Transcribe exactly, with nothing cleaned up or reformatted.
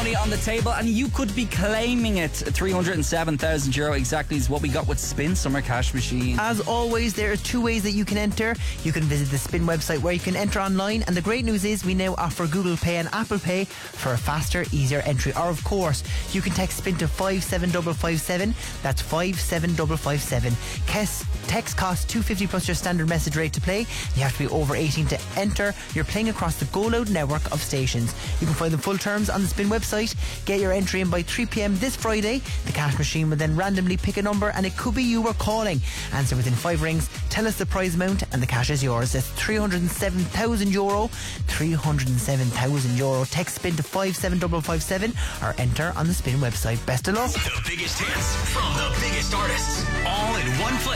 money on the table, and you could be claiming it. three hundred seven thousand euro exactly is what we got with Spin Summer Cash Machine. As always, there are two ways that you can enter. You can visit the Spin website where you can enter online, and the great news is we now offer Google Pay and Apple Pay for a faster, easier entry. Or of course, you can text Spin to five seven five five seven. That's five seven five five seven. Text costs two fifty plus your standard message rate to play. You have to be over eighteen to enter. You're playing across the Go Loud network of stations. You can find the full terms on the Spin website. Get your entry in by three p.m. this Friday. The cash machine will then randomly pick a number, and it could be you we're calling. Answer within five rings, tell us the prize amount, and the cash is yours. That's three hundred seven thousand euro. three hundred seven thousand euro. Text Spin to five seven five five seven or enter on the Spin website. Best of luck. The biggest hits from the biggest artists, all in one place.